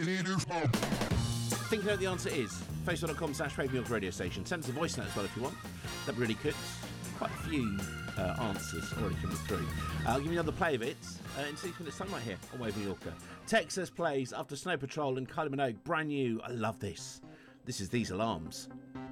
Think you know what the answer is? Facebook.com/Fabian's radio station. Send us a voice note as well if you want. That'd be really good. Quite a few answers already coming through. I'll give you another play of it in 6 minutes time right here on Wave New Yorker. Texas plays After Snow Patrol and Kylie Minogue. Brand new. I love this. This is These Alarms.